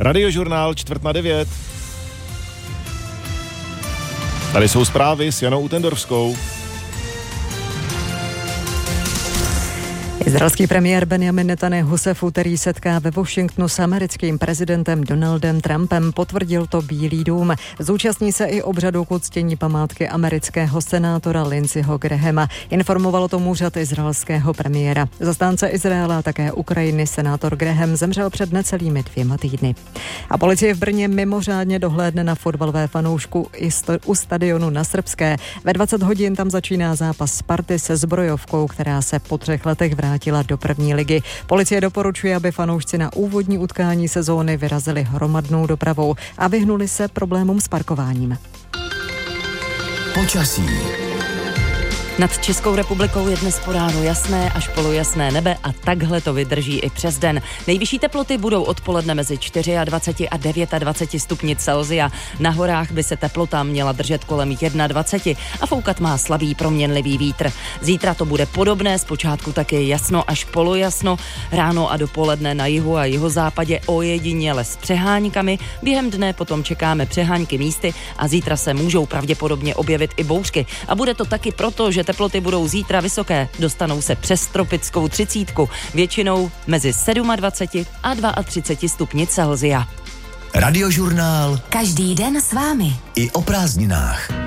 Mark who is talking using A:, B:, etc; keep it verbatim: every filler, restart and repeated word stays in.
A: Radiožurnál čtvrt na devět. Tady jsou zprávy s Janou Utendorfskou.
B: Izraelský premiér Benjamin Netanyahu se v úterý setká ve Washingtonu s americkým prezidentem Donaldem Trumpem, potvrdil to Bílý dům. Zúčastní se i obřadu k uctění památky amerického senátora Lindseyho Grahama. Informovalo tomu úřad izraelského premiéra. Zastánce Izraela a také Ukrajiny senátor Graham zemřel před necelými dvěma týdny. A policie v Brně mimořádně dohlédne na fotbalové fanoušku i sto- u stadionu na Srbské. Ve dvacet hodin tam začíná zápas Sparty se Zbrojovkou, která se po třech letech vrátila do první ligy. Policie doporučuje, aby fanoušci na úvodní utkání sezóny vyrazili hromadnou dopravou a vyhnuli se problémům s parkováním.
C: Počasí.
D: Nad Českou republikou je dnes po ránu jasné až polojasné nebe a takhle to vydrží i přes den. Nejvyšší teploty budou odpoledne mezi dvacet čtyři a dvacet devět stupni Celsia. Na horách by se teplota měla držet kolem dvacet jedna a foukat má slabý proměnlivý vítr. Zítra to bude podobné, zpočátku taky jasno až polojasno. Ráno a dopoledne na jihu a jihozápadě ojediněle s přeháňkami. Během dne potom čekáme přeháňky místy a zítra se můžou pravděpodobně objevit i bouřky. A bude to taky proto, že teploty budou zítra vysoké, dostanou se přes tropickou třicítku, většinou mezi dvacet sedm a třicet dva stupni Celsia.
C: Radiožurnál.
E: Každý den s vámi.
C: I o prázdninách.